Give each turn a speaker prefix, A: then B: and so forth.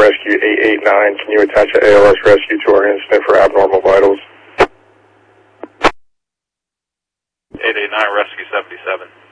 A: Rescue 889. Can you attach an ALS rescue to our incident for abnormal vitals?
B: 889, Rescue 77.